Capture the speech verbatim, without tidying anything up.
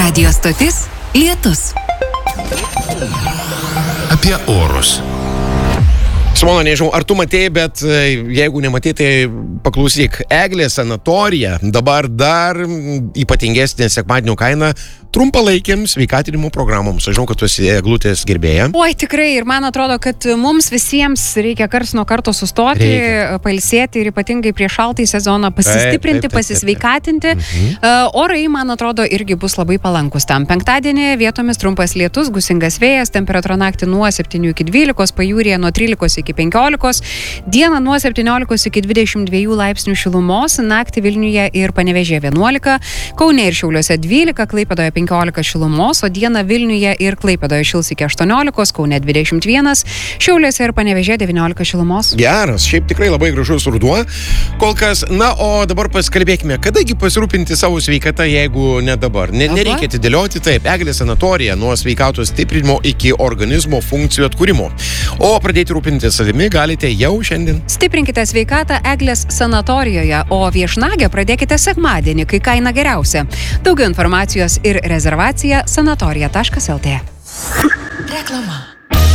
Radijo stotis Lietus. Apie orus. Simona, nežinau, ar tu matėjai, bet jeigu nematėjai, tai paklausyk. Eglė sanatorija dabar dar ypatingesnė sekmadienio kaina trumpalaikiams sveikatinimo programoms. Aš žinau, kad tu esi eglutės gerbėja. Oi, tikrai. Ir man atrodo, kad mums visiems reikia karts nuo karto sustoti, reikia pailsėti ir ypatingai prieš šaltąjį sezoną pasistiprinti, taip, taip, taip, pasisveikatinti. Taip, taip. Uh, orai, man atrodo, irgi bus labai palankus tam. Penktadienį vietomis trumpas lietus, gūsingas vėjas, temperatūra naktį nuo septynių iki dvylikos, pajūryje nuo trylikos iki penkiolikos, dieną nuo septyniolikos iki dvidešimt dviejų laipsnių šilumos, naktį Vilniuje ir Panevėžyje vienuolika, Kaune ir Šiauliuose dvylika, Klaipėdoje penkiolika šilumos, o dieną Vilniuje ir Klaipėdoje šils iki aštuoniolikos, Kaune dvidešimt vienas, Šiauliuose ir Panevėžyje devyniolika šilumos. Geras, šiaip tikrai labai gražus ruduo. Kol kas, na, o dabar pasikalbėkime, kadagi pasirūpinti savo sveikatą, jeigu ne dabar. Ne, nereikia atidėlioti, taip, Eglė sanatorija nuo sveikatos stiprinimo iki organizmo funkcijų atkūrimo. O pradėti rūpinti savimi galite jau šiandien. Stiprinkite sveikatą Eglės sanatorijoje, o viešnagę pradėkite sekmadienį, kai kaina geriausia. Daugiau informacijos ir rezervacija sanatorija taškas el tė. Reklama.